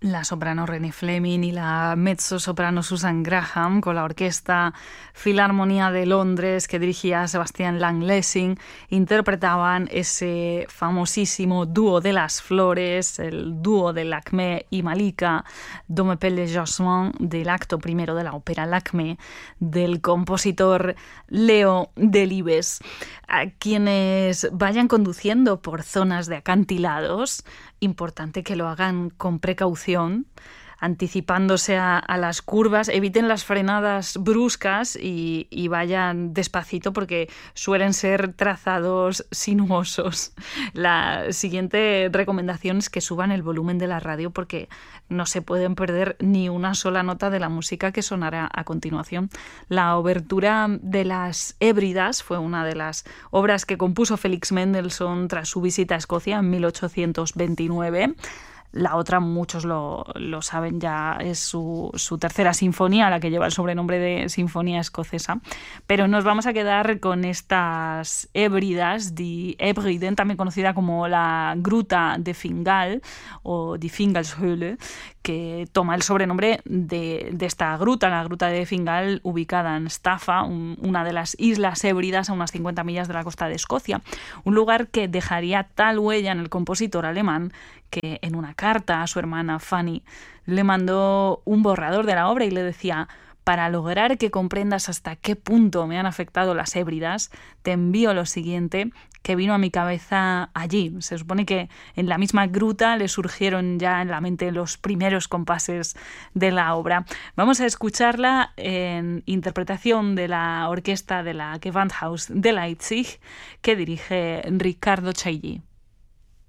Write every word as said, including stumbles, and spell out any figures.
La soprano Renée Fleming y la mezzo-soprano Susan Graham con la Orquesta Filarmonía de Londres que dirigía Sebastián Lang-Lessing interpretaban ese famosísimo dúo de las flores, el dúo de Lakmé y Malika, Dans me pelle Jasmin, del acto primero de la ópera Lakmé del compositor Leo Delibes. A quienes vayan conduciendo por zonas de acantilados, importante que lo hagan con precaución, anticipándose a, a las curvas, eviten las frenadas bruscas y, y vayan despacito porque suelen ser trazados sinuosos. La siguiente recomendación es que suban el volumen de la radio porque no se pueden perder ni una sola nota de la música que sonará a continuación. La obertura de las Hébridas fue una de las obras que compuso Félix Mendelssohn tras su visita a Escocia en mil ochocientos veintinueve. La otra, muchos lo, lo saben ya, es su, su tercera sinfonía, la que lleva el sobrenombre de Sinfonía Escocesa. Pero nos vamos a quedar con estas Hébridas, Die Hebriden, también conocida como la Gruta de Fingal o Die Fingalshöhle, que toma el sobrenombre de, de esta gruta, la Gruta de Fingal, ubicada en Staffa, un, una de las Islas Hébridas a unas cincuenta millas de la costa de Escocia. Un lugar que dejaría tal huella en el compositor alemán que en una carta a su hermana Fanny le mandó un borrador de la obra y le decía: para lograr que comprendas hasta qué punto me han afectado las Hébridas, te envío lo siguiente que vino a mi cabeza allí. Se supone que en la misma gruta le surgieron ya en la mente los primeros compases de la obra. Vamos a escucharla en interpretación de la orquesta de la Gewandhaus de Leipzig, que dirige Riccardo Chailly.